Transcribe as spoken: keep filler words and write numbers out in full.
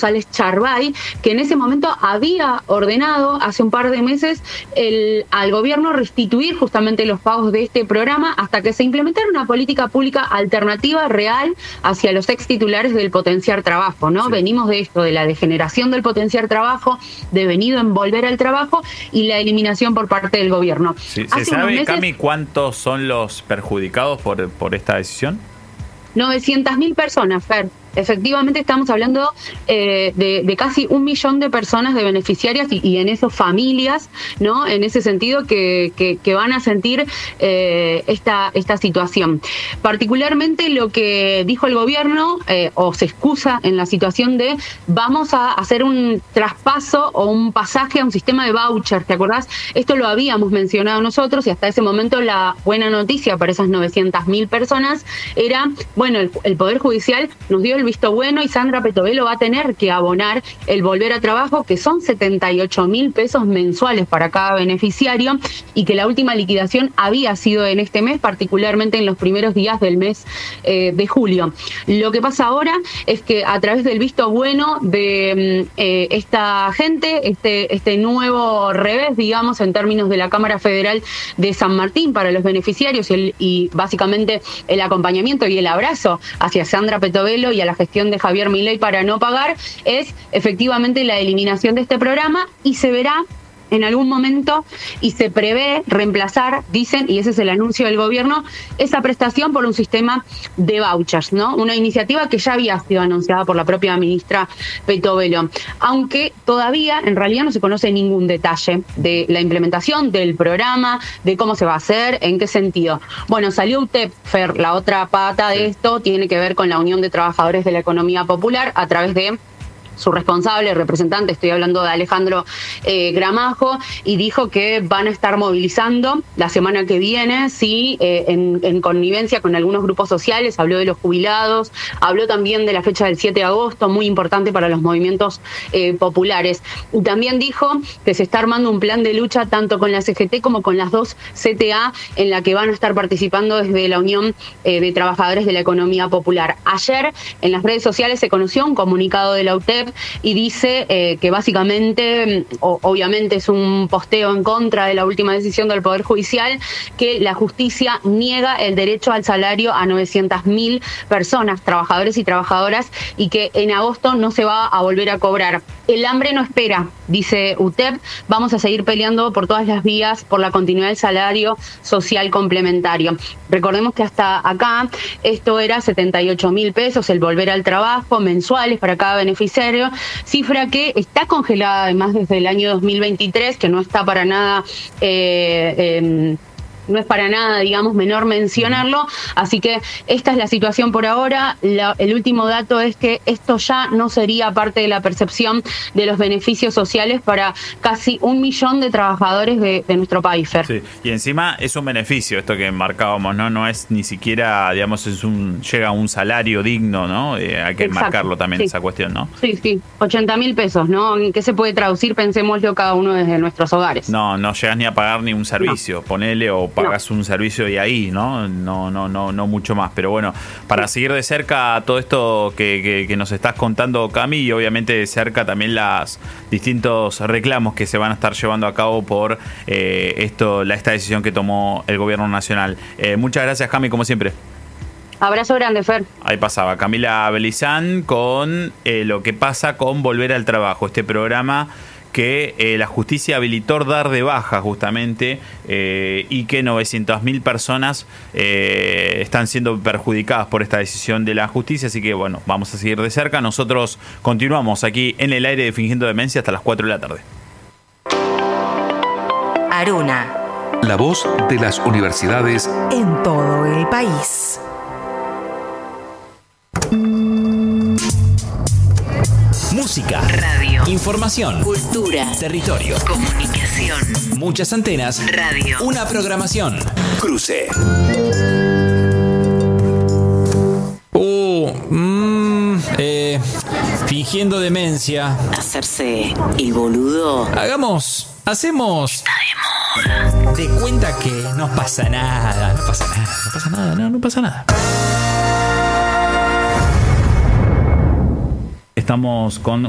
González Charbay, que en ese momento había ordenado hace un par de meses el, al gobierno restituir justamente los pagos de este programa hasta que se implementara una política pública alternativa real hacia los ex titulares del potenciar trabajo, ¿no? Sí. Venimos de esto, de la degeneración del potenciar trabajo, devenido en volver al trabajo y la eliminación por parte del gobierno. Sí, ¿se sabe, meses, Cami, cuántos son los perjudicados por, por esta decisión? novecientas mil personas, Fer. Efectivamente estamos hablando eh, de, de casi un millón de personas, de beneficiarias y, y en eso familias, ¿no? En ese sentido que, que, que van a sentir eh, esta, esta situación. Particularmente lo que dijo el gobierno, eh, o se excusa en la situación de vamos a hacer un traspaso o un pasaje a un sistema de vouchers, ¿te acordás? Esto lo habíamos mencionado nosotros y hasta ese momento la buena noticia para esas novecientas mil personas era, bueno, el, el Poder Judicial nos dio el visto bueno y Sandra Petovelo va a tener que abonar el volver a trabajo, que son setenta y ocho mil pesos mensuales para cada beneficiario y que la última liquidación había sido en este mes, particularmente en los primeros días del mes eh, de julio. Lo que pasa ahora es que a través del visto bueno de eh, esta gente, este, este nuevo revés, digamos, en términos de la Cámara Federal de San Martín para los beneficiarios y, el, y básicamente el acompañamiento y el abrazo hacia Sandra Petovelo y a la gestión de Javier Milei para no pagar, es efectivamente la eliminación de este programa y se verá en algún momento y se prevé reemplazar, dicen, y ese es el anuncio del gobierno, esa prestación por un sistema de vouchers, ¿no? Una iniciativa que ya había sido anunciada por la propia ministra Petovelo, aunque todavía en realidad no se conoce ningún detalle de la implementación del programa, de cómo se va a hacer, en qué sentido. Bueno, salió U T E P, Fer, la otra pata de esto tiene que ver con la Unión de Trabajadores de la Economía Popular a través de su responsable, representante, estoy hablando de Alejandro eh, Gramajo, y dijo que van a estar movilizando la semana que viene, sí, eh, en, en connivencia con algunos grupos sociales, habló de los jubilados, habló también de la fecha del siete de agosto, muy importante para los movimientos eh, populares. Y también dijo que se está armando un plan de lucha tanto con la C G T como con las dos C T A, en la que van a estar participando desde la Unión eh, de Trabajadores de la Economía Popular. Ayer, en las redes sociales, se conoció un comunicado de la U T E P y dice eh, que básicamente, o, obviamente es un posteo en contra de la última decisión del Poder Judicial, que la justicia niega el derecho al salario a novecientas mil personas, trabajadores y trabajadoras, y que en agosto no se va a volver a cobrar. El hambre no espera, dice U T E P, vamos a seguir peleando por todas las vías por la continuidad del salario social complementario. Recordemos que hasta acá esto era setenta y ocho mil pesos, el volver al trabajo mensuales para cada beneficiario, cifra que está congelada además desde el año dos mil veintitrés, que no está para nada... Eh, eh, no es para nada, digamos, menor mencionarlo, así que esta es la situación por ahora. La, el último dato es que esto ya no sería parte de la percepción de los beneficios sociales para casi un millón de trabajadores de, de nuestro país, Fer. Sí, y encima es un beneficio, esto que marcábamos, ¿no? No es ni siquiera, digamos, es un llega a un salario digno, ¿no? Eh, hay que Exacto, marcarlo también, sí. Esa cuestión, ¿no? Sí, sí, ochenta mil pesos, ¿no? ¿En qué se puede traducir? Pensémoslo cada uno desde nuestros hogares. No, no llegas ni a pagar ni un servicio, no. Ponele o pagas no. un servicio y ahí, ¿no? No, no, no, no mucho más. Pero bueno, para seguir de cerca todo esto que, que, que nos estás contando, Cami, y obviamente de cerca también los distintos reclamos que se van a estar llevando a cabo por eh, esto, la, esta decisión que tomó el gobierno nacional. Eh, muchas gracias, Cami, como siempre. Abrazo grande, Fer. Ahí pasaba Camila Belizán con eh, lo que pasa con Volver al Trabajo, este programa que eh, la justicia habilitó dar de baja justamente eh, y que novecientas mil personas eh, están siendo perjudicadas por esta decisión de la justicia, así que bueno, vamos a seguir de cerca. Nosotros continuamos aquí en el aire de Fingiendo Demencia hasta las cuatro de la tarde. Aruna, la voz de las universidades en todo el país. Música, radio, información, cultura, territorio, comunicación, muchas antenas, radio, una programación. Cruce. Oh, mmm, eh, fingiendo demencia. Hacerse el boludo. Hagamos, hacemos. Está de moda. De cuenta que no pasa nada, no pasa nada, no pasa nada, no, no pasa nada. Estamos con